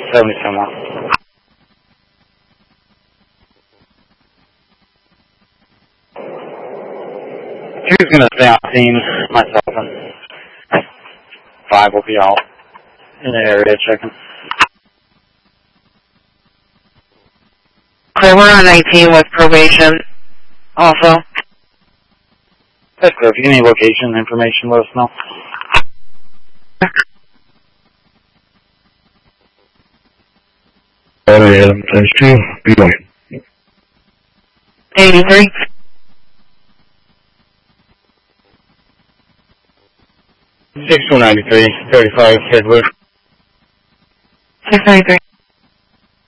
77 1. Two's going to stay on scene, myself, and 5 will be out in the area checking. Okay, we're on 19 with probation also. That's good. If you need location information, let us know. Adam, times 2, be going. 83. 6293, 35, Headwood. 693.